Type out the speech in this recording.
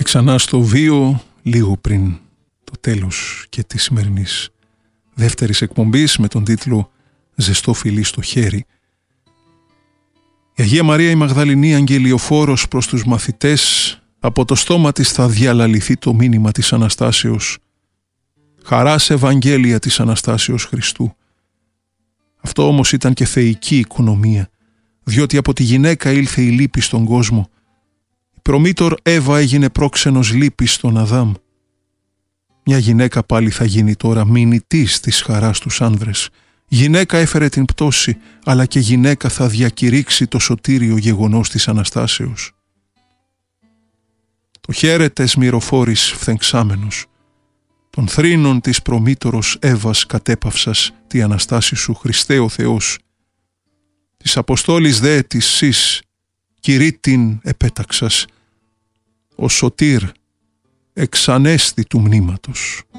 ξανά στο βίο λίγο πριν το τέλος και της σημερινής δεύτερης εκπομπής με τον τίτλο «Ζεστό φιλί στο χέρι». Η Αγία Μαρία η Μαγδαληνή αγγελιοφόρος προς τους μαθητές, από το στόμα της θα διαλαληθεί το μήνυμα της Αναστάσεως, χαράς Ευαγγέλια της Αναστάσεως Χριστού. Αυτό όμως ήταν και θεϊκή οικονομία, διότι από τη γυναίκα ήλθε η λύπη στον κόσμο. Η προμήτωρ Εύα έγινε πρόξενος λύπης στον Αδάμ. Μια γυναίκα πάλι θα γίνει τώρα μηνυτής της χαράς τους άνδρες. Γυναίκα έφερε την πτώση, αλλά και γυναίκα θα διακηρύξει το σωτήριο γεγονός της Αναστάσεως. Το χαίρετε σμυροφόρης φθεγξάμενος, των θρήνων της προμήτωρος Εύας κατέπαυσας τη Αναστάση σου Χριστέ ο Θεός. Της Αποστόλης δε της σεις κηρύττην επέταξας, ο σωτήρ εξανέστη του μνήματος.